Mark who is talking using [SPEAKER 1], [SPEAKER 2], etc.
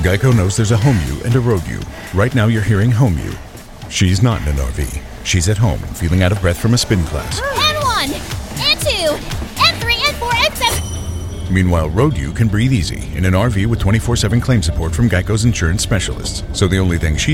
[SPEAKER 1] Geico knows there's a home you and a road you. Right now you're hearing home you. She's not in an RV. She's at home, feeling out of breath from a spin class.
[SPEAKER 2] N1, N2, N3, N4, N7.
[SPEAKER 1] Meanwhile, road you can breathe easy in an RV with 24/7 claim support from Geico's insurance specialists. So the only thing she's